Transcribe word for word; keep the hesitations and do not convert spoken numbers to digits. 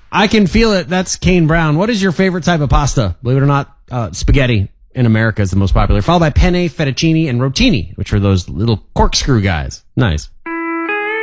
I can feel it. That's Kane Brown. What is your favorite type of pasta? Believe it or not, uh, spaghetti in America is the most popular, followed by penne, fettuccine, and rotini, which are those little corkscrew guys. Nice.